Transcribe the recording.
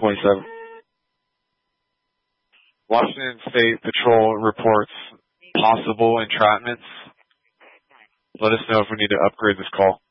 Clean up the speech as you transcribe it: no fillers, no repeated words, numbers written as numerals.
27. Washington State Patrol reports possible entrapments. Let us know if we need to upgrade this call.